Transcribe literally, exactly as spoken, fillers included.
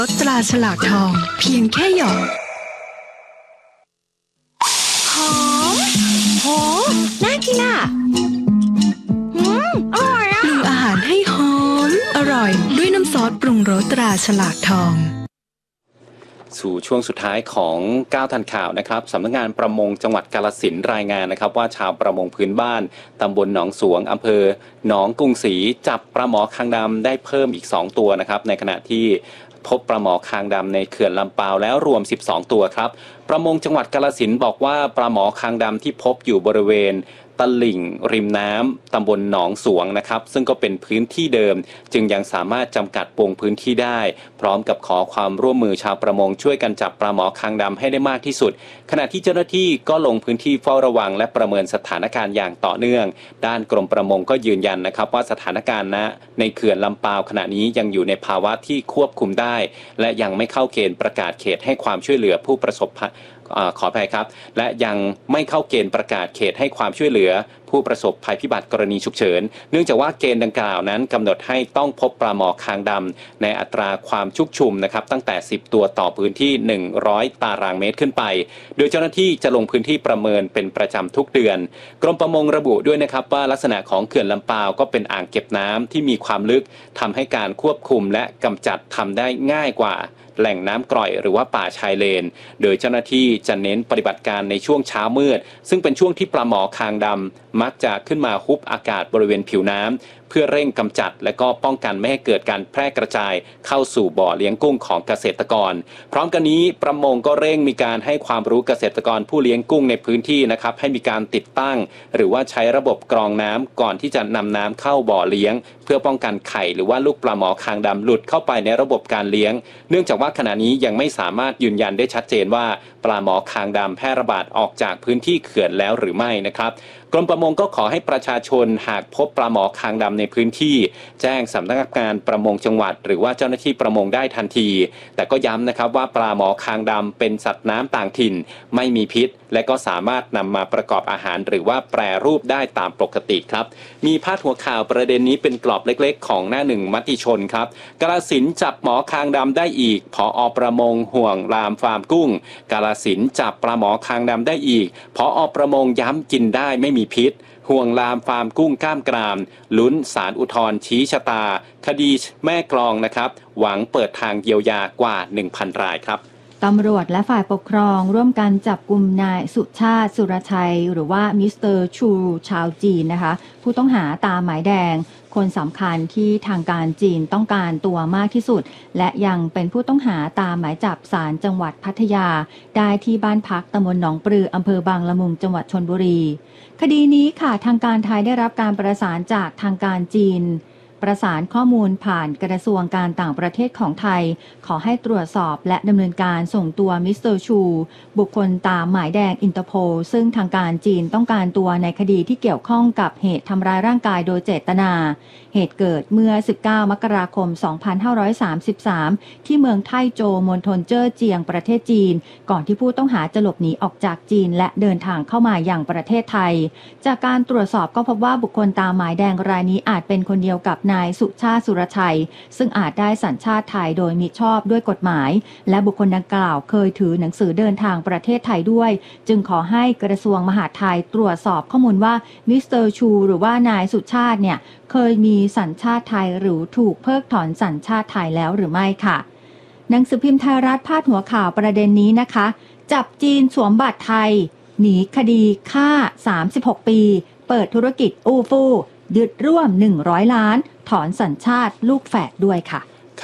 รสตราฉลากทองเพียงแค่หยอดหอมโหน่ากินอ่ะอืมอร่อยอ่ะปรุงอาหารให้หอมอร่อยด้วยน้ำซอสปรุงรสตราฉลากทองสู่ช่วงสุดท้ายของก้าวทันข่าวนะครับสำนักงานประมงจังหวัดกาฬสินธุ์รายงานนะครับว่าชาวประมงพื้นบ้านตำบลหนองสวงอำเภอหนองกรุงศรีจับปลาหมอคางดำได้เพิ่มอีกสองตัวนะครับในขณะที่พบปลาหมอคางดำในเขื่อนลำปาวแล้วรวมสิบสองตัวครับประมงจังหวัดกาฬสินธุ์บอกว่าปลาหมอคางดำที่พบอยู่บริเวณตลิ่งริมน้ำตำบลหนองสวงนะครับซึ่งก็เป็นพื้นที่เดิมจึงยังสามารถจำกัดวงพื้นที่ได้พร้อมกับขอความร่วมมือชาวประมงช่วยกันจับปลาหมอคางดำให้ได้มากที่สุดขณะที่เจ้าหน้าที่ก็ลงพื้นที่เฝ้าระวังและประเมินสถานการณ์อย่างต่อเนื่องด้านกรมประมงก็ยืนยันนะครับว่าสถานการณ์ณในเขื่อนลำปาวขณะนี้ยังอยู่ในภาวะที่ควบคุมได้และยังไม่เข้าเกณฑ์ประกาศเขตให้ความช่วยเหลือผู้ประสบขออภัยครับและยังไม่เข้าเกณฑ์ประกาศเขตให้ความช่วยเหลือผู้ประสบภัยพิบัติกรณีฉุกเฉินเนื่องจากว่าเกณฑ์ดังกล่าวนั้นกำหนดให้ต้องพบปลาหมอคางดำในอัตราความชุกชุมนะครับตั้งแต่สิบตัวต่อพื้นที่หนึ่งร้อยตารางเมตรขึ้นไปโดยเจ้าหน้าที่จะลงพื้นที่ประเมินเป็นประจำทุกเดือนกรมประมงระบุด้วยนะครับว่าลักษณะของเขื่อนลำปาวก็เป็นอ่างเก็บน้ำที่มีความลึกทำให้การควบคุมและกำจัดทำได้ง่ายกว่าแหล่งน้ำกร่อยหรือว่าป่าชายเลนโดยเจ้าหน้าที่จะเน้นปฏิบัติการในช่วงเช้ามืดซึ่งเป็นช่วงที่ปลาหมอคางดำมักจะขึ้นมาฮุบอากาศบริเวณผิวน้ำเพื่อเร่งกำจัดและก็ป้องกันไม่ให้เกิดการแพร่กระจายเข้าสู่บ่อเลี้ยงกุ้งของเกษตรกรพร้อมกันนี้ประมงก็เร่งมีการให้ความรู้เกษตรกรผู้เลี้ยงกุ้งในพื้นที่นะครับให้มีการติดตั้งหรือว่าใช้ระบบกรองน้ำก่อนที่จะนำน้ำเข้าบ่อเลี้ยงเพื่อป้องกันไข่หรือว่าลูกปลาหมอคางดำหลุดเข้าไปในระบบการเลี้ยงเนื่องจากว่าขณะนี้ยังไม่สามารถยืนยันได้ชัดเจนว่าปลาหมอคางดำแพร่ระบาดออกจากพื้นที่เขื่อนแล้วหรือไม่นะครับกรมประมงก็ขอให้ประชาชนหากพบปลาหมอคางดำในพื้นที่แจ้งสำนักงานประมงจังหวัดหรือว่าเจ้าหน้าที่ประมงได้ทันทีแต่ก็ย้ำนะครับว่าปลาหมอคางดำเป็นสัตว์น้ำต่างถิ่นไม่มีพิษและก็สามารถนำมาประกอบอาหารหรือว่าแปรรูปได้ตามปกติครับมีพาดหัวข่าวประเด็นนี้เป็นกรอบเล็กๆของหน้าหนึ่งมติชนครับกาฬสินธุ์จับหมอคางดำได้อีกผอ.ประมงห่วงลามฟาร์มกุ้งกาฬสินธุ์จับปลาหมอคางดำได้อีกผอ.ประมงย้ำกินได้ไม่มีพิษห่วงลามฟาร์มกุ้งก้ามกรามลุ้นศาลอุทธรณ์ชี้ชะตาคดีแม่กลองนะครับหวังเปิดทางเยียวยากว่า หนึ่งพัน รายครับตำรวจและฝ่ายปกครองร่วมกันจับกุมนายสุชาติสุรชัยหรือว่ามิสเตอร์ชูชาวจีนนะคะผู้ต้องหาตามหมายแดงคนสำคัญที่ทางการจีนต้องการตัวมากที่สุดและยังเป็นผู้ต้องหาตามหมายจับศาลจังหวัดพัทยาได้ที่บ้านพักตำบลหนองปลืออำเภอบางละมุงจังหวัดชลบุรีคดีนี้ค่ะทางการไทยได้รับการประสานจากทางการจีนประสานข้อมูลผ่านกระทรวงการต่างประเทศของไทยขอให้ตรวจสอบและดำเนินการส่งตัวมิสเตอร์ชูบุคคลตามหมายแดงอินเตอร์โพลซึ่งทางการจีนต้องการตัวในคดีที่เกี่ยวข้องกับเหตุทำร้ายร่างกายโดยเจตนาเหตุเกิดเมื่อสิบเก้ามกราคมสองพันห้าร้อยสามสิบสามที่เมืองไทโจวมณฑลเจ้อเจียงประเทศจีนก่อนที่ผู้ต้องหาจะหลบหนีออกจากจีนและเดินทางเข้ามาอย่างประเทศไทยจากการตรวจสอบก็พบว่าบุคคลตามหมายแดงรายนี้อาจเป็นคนเดียวกับนายสุชาติสุรชัยซึ่งอาจได้สัญชาติไทยโดยมิชอบด้วยกฎหมายและบุคคลดังกล่าวเคยถือหนังสือเดินทางประเทศไทยด้วยจึงขอให้กระทรวงมหาดไทยตรวจสอบข้อมูลว่ามิสเตอร์ชูหรือว่านายสุชาติเนี่ยเคยมีสัญชาติไทยหรือถูกเพิกถอนสัญชาติไทยแล้วหรือไม่ค่ะหนังสือพิมพ์ไทยรัฐพาดหัวข่าวประเด็นนี้นะคะจับจีนสวมบัตรไทยหนีคดีฆ่าสามสิบหกปีเปิดธุรกิจอู้ฟู่ยึดร่วมหนึ่งร้อยล้านถอนสัญชาติลูกแฝดด้วยค่ะ